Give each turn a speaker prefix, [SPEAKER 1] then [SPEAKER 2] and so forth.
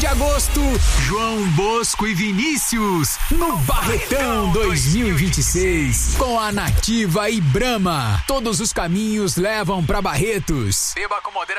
[SPEAKER 1] de agosto, João Bosco e Vinícius no Barretão 2026 com a Nativa e Brahma. Todos os caminhos levam pra Barretos. Beba com moderação.